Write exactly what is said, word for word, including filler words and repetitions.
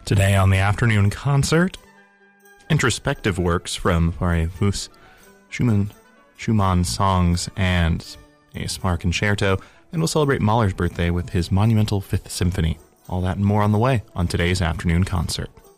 Today on the afternoon concert, introspective works from Parvus, Schumann, Schumann songs, and a Smar concerto, and we'll celebrate Mahler's birthday with his monumental Fifth Symphony. All that and more on the way on today's afternoon concert.